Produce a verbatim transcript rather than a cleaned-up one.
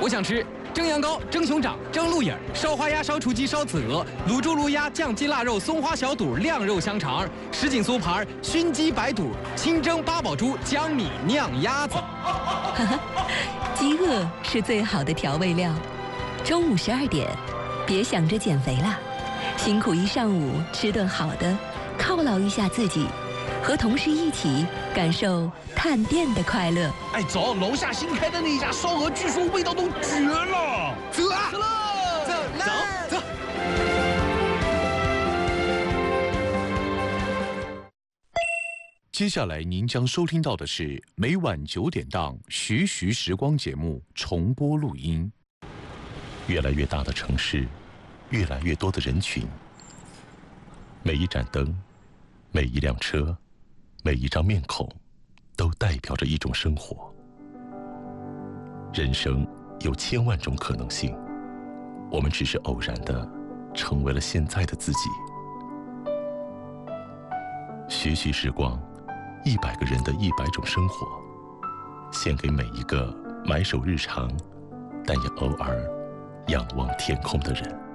我想吃蒸羊羔、蒸熊掌、蒸鹿眼、烧花鸭、烧雏鸡、烧子鹅、卤猪、卤鸭、酱鸡、腊肉、松花小肚、晾肉香肠、什锦酥盘、熏鸡白肚、清蒸八宝猪、江米酿鸭子。 哈哈，饥饿是最好的调味料。中午十二点，别想着减肥了，辛苦一上午，吃顿好的，犒劳一下自己，和同事一起感受探店的快乐。 哎，走，楼下新开的那一家烧鹅，据说味道都绝了。 走啊！走喽！走走走。 接下来您将收听到的是每晚九点档《徐徐时光》节目重播录音。 越来越大的城市，越来越多的人群，每一盏灯，每一辆车，每一张面孔，都代表着一种生活。人生有千万种可能性，我们只是偶然的成为了现在的自己。徐徐时光，一百个人的一百种生活，献给每一个埋首日常，但也偶尔仰望天空的人。